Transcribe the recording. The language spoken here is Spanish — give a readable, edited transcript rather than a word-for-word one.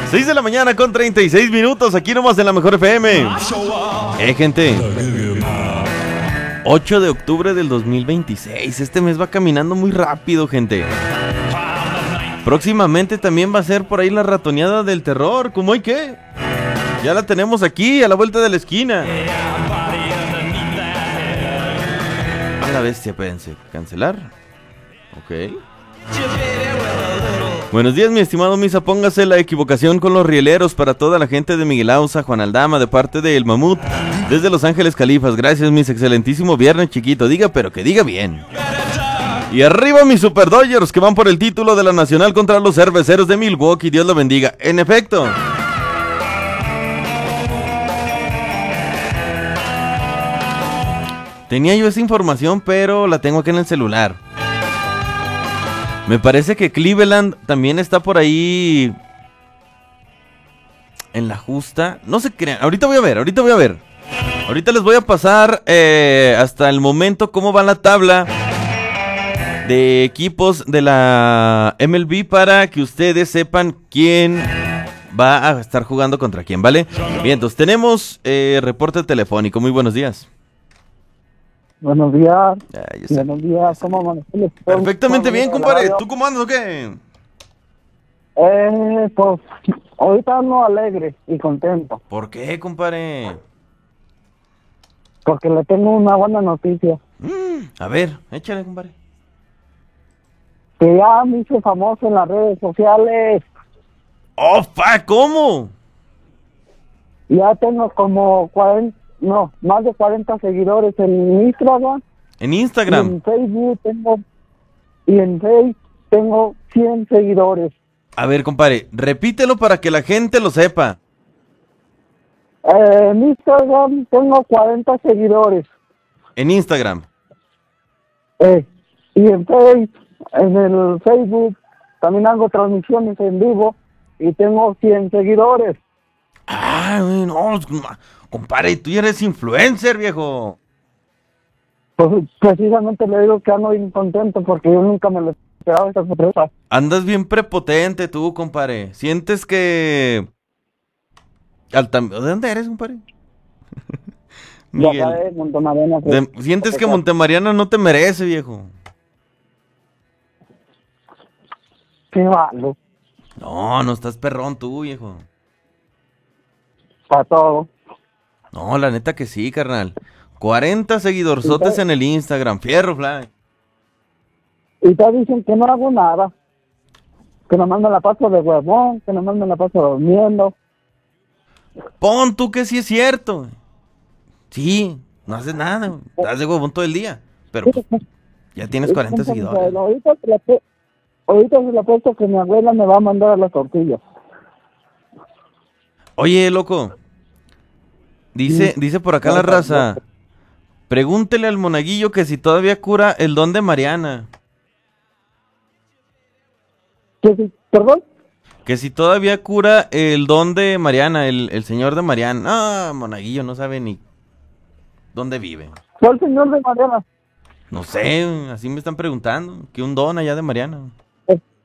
6 de la mañana con 36 minutos, aquí nomás en la Mejor FM. Gente, 8 de octubre del 2026. Este mes va caminando muy rápido, gente. Próximamente también va a ser por ahí la ratoneada del terror. ¿Cómo hay que? Ya la tenemos aquí, a la vuelta de la esquina. A la bestia, pense. ¿Cancelar? Ok. Buenos días, mi estimado Misa. Póngase la equivocación con los rieleros para toda la gente de Miguel Ausa, Juan Aldama, de parte de El Mamut, desde Los Ángeles Califas. Gracias, mis excelentísimo viernes, chiquito. Diga, pero que diga bien. Y arriba mis Super Dodgers, que van por el título de la Nacional contra los Cerveceros de Milwaukee. Dios lo bendiga. En efecto. Tenía yo esa información, pero la tengo aquí en el celular. Me parece que Cleveland también está por ahí en la justa. No se crean, ahorita voy a ver. Ahorita les voy a pasar hasta el momento cómo va la tabla de equipos de la MLB para que ustedes sepan quién va a estar jugando contra quién, ¿vale? Bien, entonces tenemos reporte telefónico. Muy buenos días. Buenos días. Buenos días, ¿cómo amanecen? Perfectamente bien, compadre. ¿Tú cómo andas o qué? Pues ahorita ando alegre y contento. ¿Por qué, compadre? Porque le tengo una buena noticia. A ver, échale, compadre. Que ya me hice famoso en las redes sociales. ¡Oh, ¿cómo? Ya tengo como más de 40 seguidores en Instagram. En Instagram. Y en Facebook tengo 100 seguidores. A ver, compadre, repítelo para que la gente lo sepa. En Instagram tengo 40 seguidores. En Instagram. Y en el Facebook también hago transmisiones en vivo y tengo 100 seguidores. Ah, no, compadre, tú ya eres influencer, viejo. Pues precisamente le digo que ando bien contento porque yo nunca me lo esperaba esta sorpresa. Andas bien prepotente tú, compadre. Sientes que... ¿De dónde eres, compadre? Miguel. Ya sabes, Montemariana. Sientes que Montemariana no te merece, viejo. Qué malo. No estás perrón tú, viejo. Para todo. No, la neta que sí, carnal. 40 seguidorzotes en el Instagram, fierro, fly. Y te dicen que no hago nada. Que nomás me la paso de huevón, que nomás me la paso durmiendo. Pon tú que sí es cierto. Sí, no haces nada, estás de huevón todo el día. Pero pues, ya tienes 40 seguidores. Ahorita se la puesto que mi abuela me va a mandar a las tortillas. Oye, loco. Dice por acá la raza. Pregúntele al monaguillo que si todavía cura el don de Mariana. ¿Perdón? Que si todavía cura el don de Mariana, el señor de Mariana. Ah, monaguillo no sabe ni dónde vive. ¿Cuál señor de Mariana? No sé, así me están preguntando. Que un don allá de Mariana.